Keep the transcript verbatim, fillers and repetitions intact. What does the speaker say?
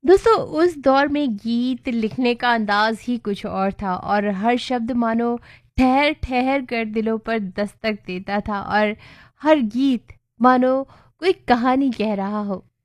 दोस्तों उस दौर में गीत लिखने का अंदाज ही कुछ और था और हर शब्द मानो ठहर ठहर कर दिलों पर दस्तक देता था और हर गीत मानो कोई कहानी कह रहा हो।